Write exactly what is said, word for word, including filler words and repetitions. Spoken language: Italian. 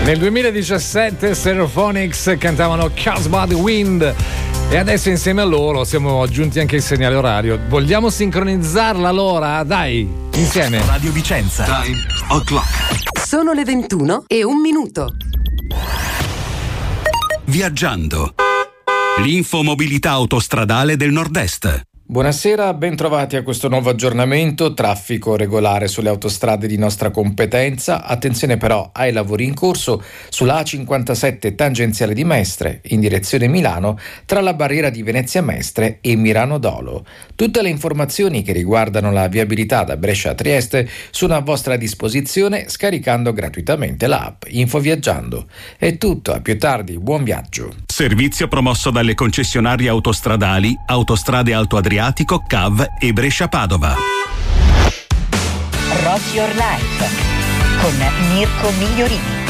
Nel duemiladiciassette Stereophonics cantavano Cause by the Wind e adesso insieme a loro siamo aggiunti anche il segnale orario. Vogliamo sincronizzarla l'ora? Dai, insieme. Radio Vicenza. Time o'clock. Sono le ventuno e un minuto. Viaggiando. L'infomobilità autostradale del Nord-Est. Buonasera, ben trovati a questo nuovo aggiornamento. Traffico regolare sulle autostrade di nostra competenza. Attenzione però ai lavori in corso sulla A cinquantasette tangenziale di Mestre in direzione Milano tra la barriera di Venezia Mestre e Mirano Dolo. Tutte le informazioni che riguardano la viabilità da Brescia a Trieste sono a vostra disposizione scaricando gratuitamente l'app Infoviaggiando. È tutto, a più tardi, buon viaggio. Servizio promosso dalle concessionarie autostradali Autostrade Alto Adriatico, C A V e Brescia Padova. Rock Your Life con Mirko Migliorini.